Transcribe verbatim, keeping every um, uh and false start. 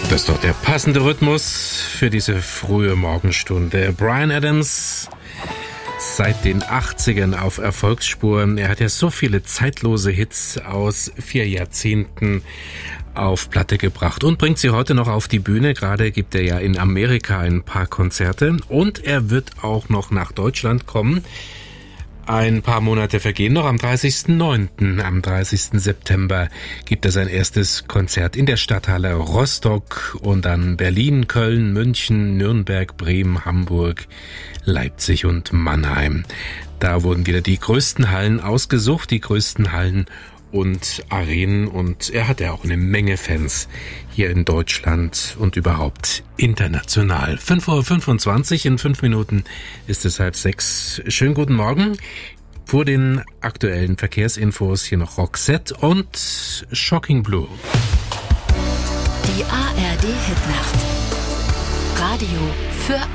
Das ist doch der passende Rhythmus für diese frühe Morgenstunde. Bryan Adams, seit den achtzigern auf Erfolgsspuren. Er hat ja so viele zeitlose Hits aus vier Jahrzehnten auf Platte gebracht und bringt sie heute noch auf die Bühne. Gerade gibt er ja in Amerika ein paar Konzerte und er wird auch noch nach Deutschland kommen. Ein paar Monate vergehen noch. Am dreißigsten neunten, am dreißigsten September gibt er sein erstes Konzert in der Stadthalle Rostock und dann Berlin, Köln, München, Nürnberg, Bremen, Hamburg, Leipzig und Mannheim. Da wurden wieder die größten Hallen ausgesucht, die größten Hallen und Arenen, und er hat ja auch eine Menge Fans hier in Deutschland und überhaupt international. fünf Uhr fünfundzwanzig, in fünf Minuten ist es halb sechs. Schönen guten Morgen. Vor den aktuellen Verkehrsinfos hier noch Roxette und Shocking Blue. Die A R D Hitnacht. Radio für